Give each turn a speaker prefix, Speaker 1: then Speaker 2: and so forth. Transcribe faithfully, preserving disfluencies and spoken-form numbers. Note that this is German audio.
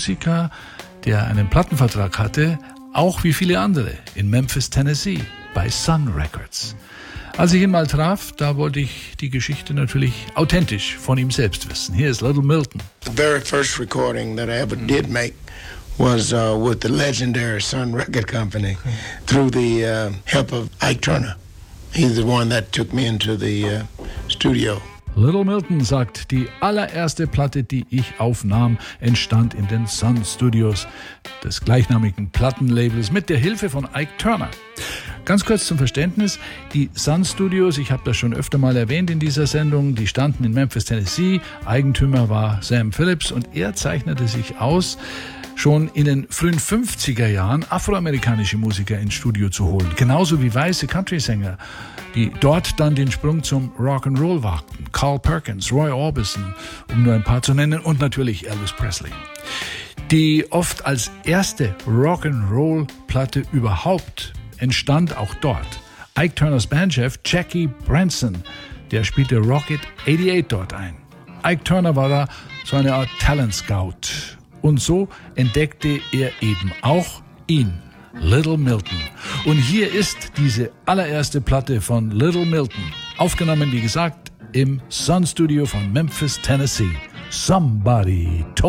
Speaker 1: Musiker, der einen Plattenvertrag hatte, auch wie viele andere in Memphis, Tennessee, bei Sun Records. Als ich ihn mal traf, da wollte ich die Geschichte natürlich authentisch von ihm selbst wissen. Hier ist Little Milton.
Speaker 2: The very first recording that I ever did make was uh, with the legendary Sun Record Company through the uh, help of Ike Turner. He's the one that took me into the uh, studio.
Speaker 1: Little Milton sagt, die allererste Platte, die ich aufnahm, entstand in den Sun Studios des gleichnamigen Plattenlabels mit der Hilfe von Ike Turner. Ganz kurz zum Verständnis, die Sun Studios, ich habe das schon öfter mal erwähnt in dieser Sendung, die standen in Memphis, Tennessee. Eigentümer war Sam Phillips und er zeichnete sich aus, schon in den frühen fünfziger Jahren afroamerikanische Musiker ins Studio zu holen. Genauso wie weiße Country-Sänger, die dort dann den Sprung zum Rock'n'Roll wagten. Carl Perkins, Roy Orbison, um nur ein paar zu nennen, und natürlich Elvis Presley. Die oft als erste Rock'n'Roll-Platte überhaupt entstand auch dort. Ike Turners Bandchef Jackie Branson, der spielte Rocket achtundachtzig dort ein. Ike Turner war da so eine Art Talent Scout. Und so entdeckte er eben auch ihn, Little Milton. Und hier ist diese allererste Platte von Little Milton, aufgenommen, wie gesagt, im Sun Studio von Memphis, Tennessee. Somebody Told